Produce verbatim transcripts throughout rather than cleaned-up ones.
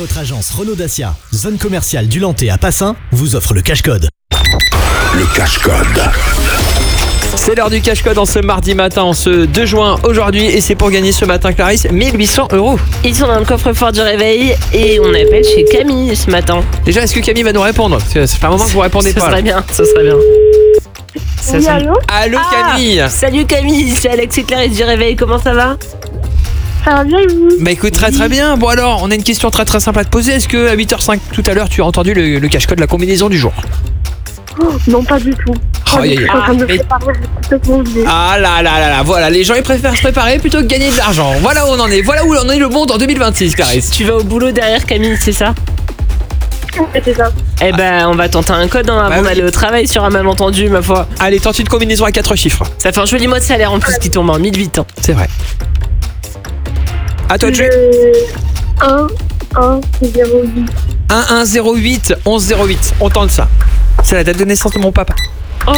Votre agence Renault Dacia, zone commerciale du Lantais à Passin, vous offre le cash-code. Le cash-code. C'est l'heure du cash-code en ce mardi matin, en ce deux juin aujourd'hui. Et c'est pour gagner ce matin, Clarisse, mille huit cents euros. Ils sont dans le coffre-fort du réveil et on appelle chez Camille ce matin. Déjà, est-ce que Camille va nous répondre? Parce que ça fait un moment que vous répondez Ce pas. serait bien, ce serait bien. Ça Oui, serait- allô? Allô, Ah, Camille. Salut Camille, c'est Alex et Clarisse du réveil, comment ça va? Ça va bien, et vous? Bah écoute, très très bien. Bon alors, on a une question très très simple à te poser. Est-ce que à huit heures cinq tout à l'heure, tu as entendu le, le cash-code, la combinaison du jour? Oh, non, pas du tout. Oh, aïe, aïe, aïe. Je suis en train de me Mais- préparer, c'est complètement oublié. Ah là là là là, voilà, les gens ils préfèrent se préparer plutôt que gagner de l'argent. Voilà où on en est, voilà où on en est le monde en deux mille vingt-six, Clarisse. Tu vas au boulot derrière Camille, c'est ça? Ouais, c'est ça. Eh ben, on va tenter un code hein, avant Bah oui. d'aller au travail sur un malentendu, ma foi. Allez, tente une combinaison à quatre chiffres. Ça fait un joli mois de salaire en plus qui tombe en mille huit ans. C'est vrai. À toi de jouer. Le un, un, zéro, huit. un un zéro huit onze zéro huit. On tente ça. C'est la date de naissance de mon papa. Oh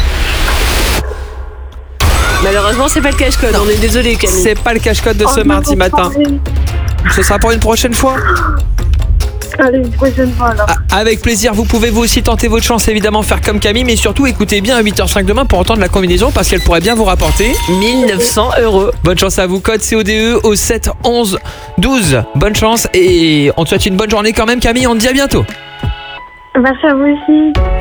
Malheureusement, c'est pas le cache-code, on est désolé Camille. C'est pas le cache-code de ce Oh, mardi non, matin. pareil. Ce sera pour une prochaine fois. Allez, une prochaine fois alors. Ah, avec plaisir, vous pouvez vous aussi tenter votre chance, évidemment, faire comme Camille, mais surtout écoutez bien à huit heures cinq demain pour entendre la combinaison parce qu'elle pourrait bien vous rapporter. mille neuf cents euros. Bonne chance à vous, code C O D E au sept onze douze. Bonne chance et on te souhaite une bonne journée quand même, Camille, on te dit à bientôt. Merci à vous aussi.